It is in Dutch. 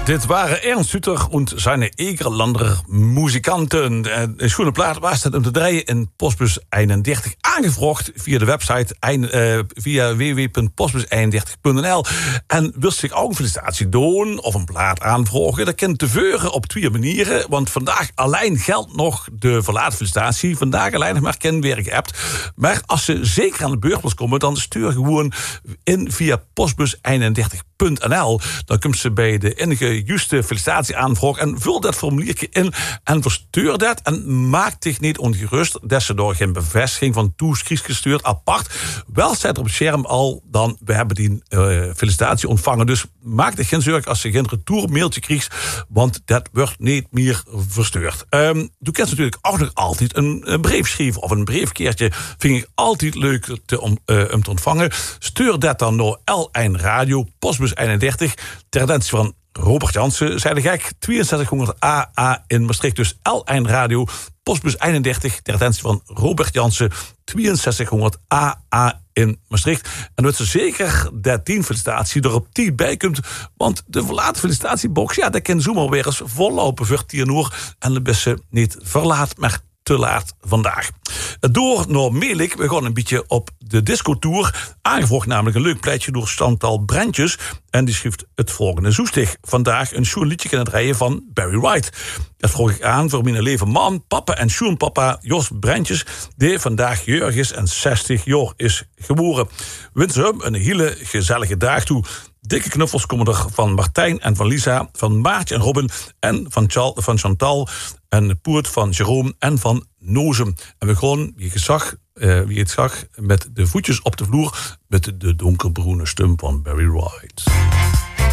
Dit waren Ernst Suter en zijn Egerlander muzikanten. Een schone plaat was het om te draaien in Postbus 31 aangevraagd via de website via www.postbus31.nl. En wil zich ook een felicitatie doen of een plaat aanvragen? Dat kan te veuren op twee manieren. Want vandaag alleen geldt nog de verlaatfelicitatie. Vandaag alleen nog maar kenwerk hebt. Maar als ze zeker aan de beurt komen, dan stuur gewoon in via postbus31.nl. Dan komt ze bij de enige juiste felicitatie-aanvraag en vul dat formuliertje in en verstuur dat. En maak zich niet ongerust dat ze door geen bevestiging van toeschiet gestuurd apart. Wel staat er op het scherm al dan we hebben die felicitatie ontvangen. Dus maak er geen zorgen als je geen retourmailtje krijgt, want dat wordt niet meer verstuurd. Je kunt natuurlijk ook nog altijd een brief schrijven of een briefkeertje. Vind ik altijd leuk om te ontvangen. Stuur dat dan naar L1 Radio, Postbus 31, ter attentie van Robert Jansen, zei de gek, 6200 AA in Maastricht. Dus L1 Radio, Postbus 31, ter attentie van Robert Jansen, 6200 AA in Maastricht. En dat ze zeker 13 felicitatie er op 10 bij komt. Want de verlaten felicitatiebox, ja, dat kan zomaar weer eens vollopen voor 10 uur. En de ze niet verlaat, maar te laat vandaag. Door naar Melik, we gaan een beetje op de discotour. Aangevraagd namelijk een leuk pleitje door Chantal Brentjes. En die schrijft het volgende. Zoestig vandaag een schoenliedje kunnen rijden van Barry White. Dat vroeg ik aan voor mijn leven man, papa en schoenpapa Jos Brentjes, die vandaag jeurig is en 60 jaar is geboren. Wens hem een hele gezellige dag toe. Dikke knuffels komen er van Martijn en van Lisa, van Maartje en Robin en van Chantal en Poert, van Jerome en van Nozem. En we gaan, wie het zag, met de voetjes op de vloer met de donkerbroene stem van Barry White.